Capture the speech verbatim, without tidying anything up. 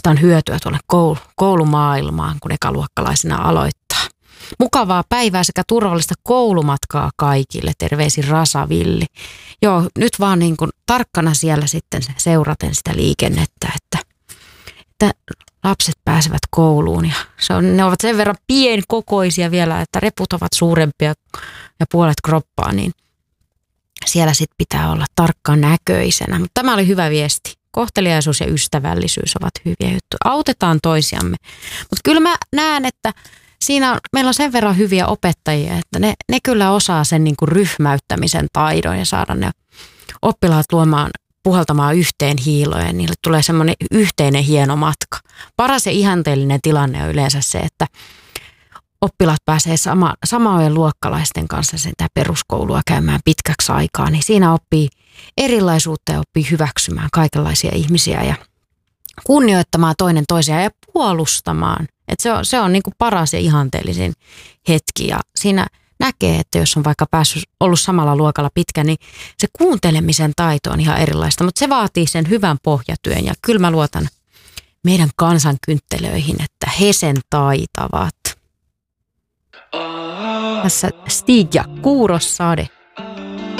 mistä on hyötyä tuolle koulu, koulumaailmaan, kun ekaluokkalaisena aloittaa. Mukavaa päivää sekä turvallista koulumatkaa kaikille. Terveisin Rasa Villi. Joo, nyt vaan niin kuin tarkkana siellä sitten seuraten sitä liikennettä, että, että lapset pääsevät kouluun. Ja se on, ne ovat sen verran pienkokoisia vielä, että reput ovat suurempia ja puolet kroppaa, niin siellä sitten pitää olla tarkkaan näköisenä. Mutta tämä oli hyvä viesti. Kohteliaisuus ja ystävällisyys ovat hyviä juttuja. Autetaan toisiamme. Mutta kyllä mä näen, että siinä on, meillä on sen verran hyviä opettajia, että ne, ne kyllä osaa sen niin kuin ryhmäyttämisen taidon ja saada ne oppilaat luomaan, puhaltamaan yhteen hiiloon ja niille tulee semmoinen yhteinen hieno matka. Paras ja ihanteellinen tilanne on yleensä se, että oppilaat pääsee sama, samojen luokkalaisten kanssa sitä peruskoulua käymään pitkäksi aikaa, niin siinä oppii erilaisuutta ja oppii hyväksymään kaikenlaisia ihmisiä ja kunnioittamaan toinen toisiaan ja puolustamaan. Et se on, se on niin kuin paras ja ihanteellisin hetki ja siinä näkee, että jos on vaikka päässyt ollut samalla luokalla pitkä, niin se kuuntelemisen taito on ihan erilaista, mutta se vaatii sen hyvän pohjatyön ja kyllä mä luotan meidän kansankynttelöihin, että he sen taitavat. Tässä Stig ja Kuurossade.